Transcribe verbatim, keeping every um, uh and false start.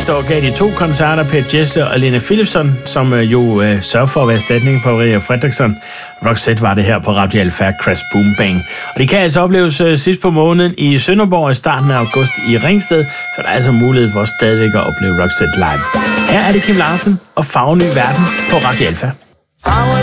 sidste år gav de to koncerter, Per Gessle og Lena Philipsson, som øh, jo øh, sørger for at være erstatning på Maria Fredriksson. Roxette var det her på Radio Alfa Crash Boom Bang. Og det kan altså opleves øh, sidst på måneden i Sønderborg og i starten af august i Ringsted, så der er altså mulighed for stadigvæk at opleve Roxette live. Her er det Kim Larsen og Farveny Verden på Radio Alfa.